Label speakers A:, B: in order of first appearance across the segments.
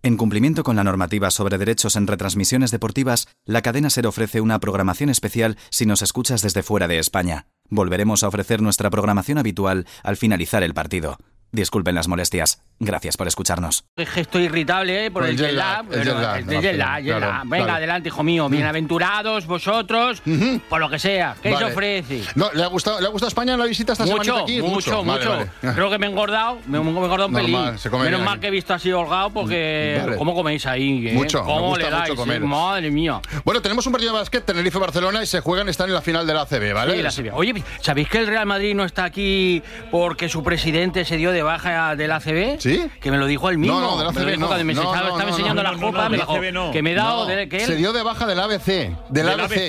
A: En cumplimiento con la normativa sobre derechos en retransmisiones deportivas, la cadena SER ofrece una programación especial si nos escuchas desde fuera de España. Volveremos a ofrecer nuestra programación habitual al finalizar el partido. Disculpen las molestias. Gracias por escucharnos.
B: Estoy irritable por el jet lag. Venga, claro. Adelante, hijo mío. Bienaventurados vosotros, por lo que sea. ¿Qué se ofrece?
C: No, ¿le ha gustado España la visita esta semana aquí?
B: Mucho. Vale. Creo que me he engordado. Me he engordado un pelín. Menos mal que he visto así holgado porque... ¿Cómo coméis ahí?
C: Mucho.
B: ¿Cómo le dais? Madre mía.
C: Bueno, tenemos un partido de básquet, Tenerife-Barcelona, y están en la final de la ACB, ¿vale?
B: Sí, la ACB. Oye, ¿sabéis que el Real Madrid no está aquí porque su presidente se dio de baja del ACB?
C: ¿Sí?
B: Que me lo dijo él mismo.
C: No, del ACB no.
B: Cuando me estaba enseñando la copa, me dijo que me he dado...
C: Se dio de baja del ABC. Del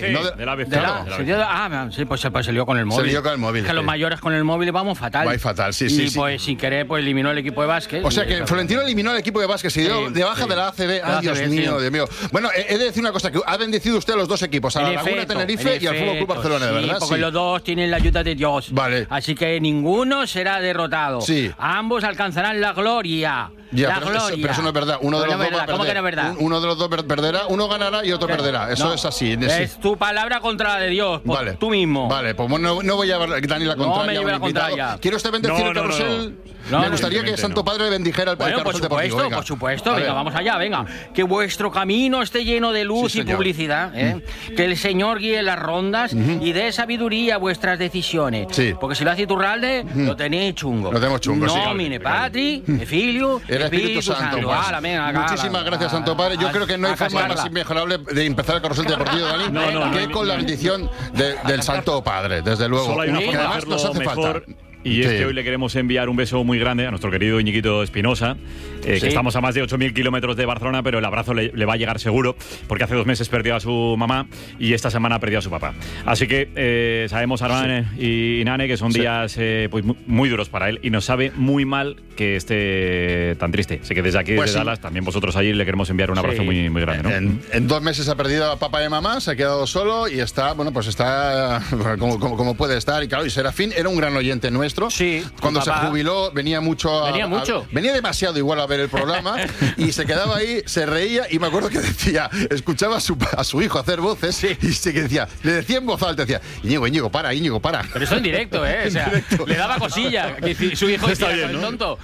C: ABC.
B: Sí, pues se lió con el móvil.
C: Se lió con el móvil.
B: Que los mayores con el móvil vamos fatal.
C: Va fatal, sí.
B: Y pues sin querer, pues eliminó el equipo de básquet.
C: O sea que Florentino eliminó el equipo de básquet, se dio de baja de la ACB. Ay, Dios mío. Bueno, he de decir una cosa, que ha bendecido usted a los dos equipos, a la Laguna Tenerife y al Fútbol Club Barcelona, de verdad.
B: Porque los dos tienen la ayuda de Dios.
C: Vale.
B: Así que ninguno será derrotado.
C: Sí.
B: Ambos alcanzarán la gloria.
C: Pero eso no es verdad. Uno de los dos va a perder.
B: ¿Cómo que no es verdad?
C: Uno de los dos perderá, uno ganará y otro perderá. Eso es así.
B: Es tu palabra contra la de Dios.
C: Vale.
B: Tú mismo.
C: Vale, pues no voy a dar ni la contraria.
B: No me lleve la contraria.
C: ¿Quiere usted bendecir el carrusel? Me gustaría que el Santo Padre bendijera el carrusel deportivo.
B: Por supuesto. Venga, vamos allá, venga. Que vuestro camino esté lleno de luz y publicidad. Que el Señor guíe las rondas y dé sabiduría a vuestras decisiones.
C: Sí.
B: Porque si lo hace Iturralde, lo tenéis chungo.
C: Lo tenemos chungo, sí.
B: Nomine Patri, Filio,
C: Espíritu Santo. Muchísimas gracias, Santo Padre. Yo creo que no hay forma más inmejorable de empezar el carrusel deportivo, Dani, que con la bendición del Santo Padre, desde luego.
D: Solo hay una forma de hacerlo nos hace mejor. Falta. Y es que hoy le queremos enviar un beso muy grande a nuestro querido Iñiguito Espinosa, que estamos a más de 8.000 kilómetros de Barcelona, pero el abrazo le va a llegar seguro, porque hace 2 meses perdió a su mamá y esta semana perdió a su papá. Así que sabemos, Armán y Nane, que son días pues muy duros para él y nos sabe muy mal que esté tan triste. Así que desde aquí, desde Dallas, también vosotros allí le queremos enviar un abrazo muy grande, ¿no?
C: En 2 meses ha perdido a papá y a mamá, se ha quedado solo y está, como puede estar. Y claro, y Serafín era un gran oyente nuestro.
B: Sí,
C: cuando se jubiló venía mucho. Venía demasiado igual a ver el programa y se quedaba ahí, se reía y me acuerdo que decía, escuchaba a su hijo hacer voces y le decía en voz alta, decía, Íñigo, para.
B: Pero eso en directo, o sea, le daba cosilla. Que su hijo está bien, ¿no? Tonto.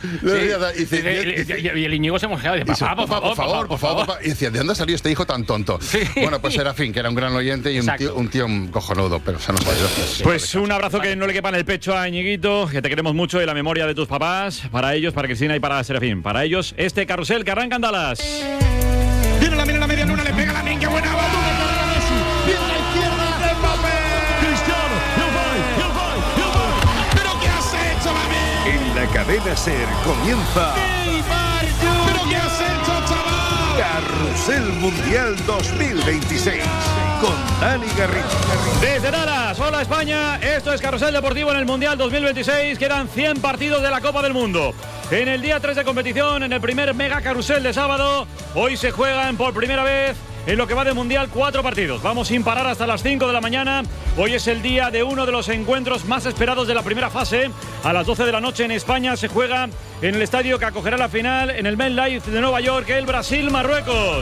B: Y el Íñigo se mojaba y decía, papá, por favor.
C: Y decía, ¿de dónde salió este hijo tan tonto? Sí. Bueno, pues Serafín, que era un gran oyente y un tío cojonudo, pero se nos ha ido.
D: Pues un abrazo que no le quepa en el pecho a Íñiguito, que te queremos mucho, y la memoria de tus papás, para ellos, para Cristina y para Serafín. Para ellos, este carrusel que arranca en Dallas.
E: Viene la media luna, le pega la qué buena bola. Viene la izquierda, Mbappé. Cristiano, he'll buy. ¿Pero qué has hecho, Mami?
F: En la cadena SER comienza.
E: ¿Pero qué has hecho, chaval?
F: Carrusel Mundial 2026. Con Dani Garrido.
D: Desde Dallas, hola España, esto es Carrusel Deportivo en el Mundial 2026, quedan 100 partidos de la Copa del Mundo. En el día 3 de competición, en el primer mega carrusel de sábado, hoy se juegan por primera vez en lo que va de Mundial 4 partidos. Vamos sin parar hasta las 5 de la mañana. Hoy es el día de uno de los encuentros más esperados de la primera fase. A las 12 de la noche en España se juega en el estadio que acogerá la final en el MetLife de Nueva York, el Brasil-Marruecos.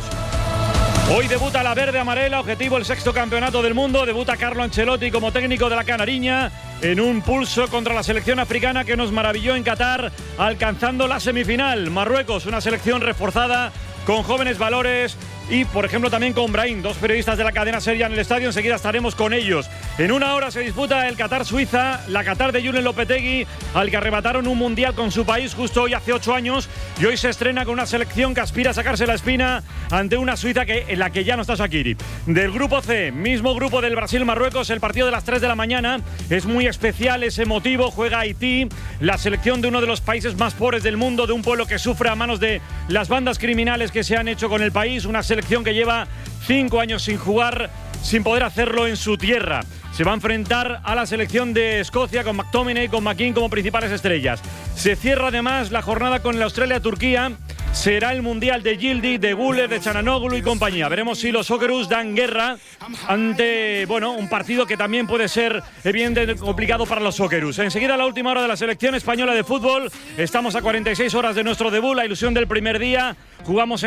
D: Hoy debuta la verde amarela, objetivo el 6º campeonato del mundo. Debuta Carlo Ancelotti como técnico de la Canariña en un pulso contra la selección africana que nos maravilló en Qatar, alcanzando la semifinal. Marruecos, una selección reforzada con jóvenes valores y, por ejemplo, también con Brahim, 2 periodistas de la cadena SER en el estadio. Enseguida estaremos con ellos. En 1 hora se disputa el Qatar-Suiza, la Qatar de Julen Lopetegui, al que arrebataron un mundial con su país justo hoy hace 8 años. Y hoy se estrena con una selección que aspira a sacarse la espina ante una Suiza en la que ya no está Shaqiri. Del grupo C, mismo grupo del Brasil-Marruecos, el partido de las 3 de la mañana. Es muy especial, es emotivo. Juega Haití, la selección de uno de los países más pobres del mundo, de un pueblo que sufre a manos de las bandas criminales que se han hecho con el país. Una selección que lleva 5 años sin jugar, sin poder hacerlo en su tierra. Se va a enfrentar a la selección de Escocia con McTominay, con McKean como principales estrellas. Se cierra además la jornada con el Australia-Turquía. Será el Mundial de Yildiz, de Güler, de Çalhanoğlu y compañía. Veremos si los Socceroos dan guerra ante, un partido que también puede ser evidentemente complicado para los Socceroos. Enseguida la última hora de la selección española de fútbol. Estamos a 46 horas de nuestro debut, la ilusión del primer día. Jugamos en